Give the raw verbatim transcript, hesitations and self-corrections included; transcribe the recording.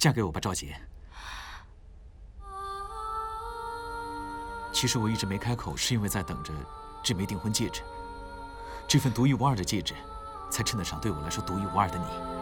嫁给我吧，赵杰。其实我一直没开口，是因为在等着这枚订婚戒指，这份独一无二的戒指，才称得上对我来说独一无二的你。